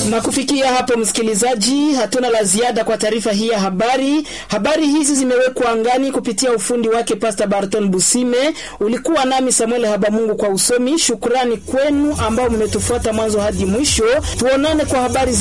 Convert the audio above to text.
Na kufikia hapo msikilizaji, hatuna la ziada kwa taarifa hii ya habari. Habari hizi zimewekwa angani kupitia ufundi wake Pastor Barton Busime. Ulikuwa nami Samuel Habamungu kwa usomi. Shukrani kwenu ambao mmetufuata mwanzo hadi mwisho. Tuonane kwa habari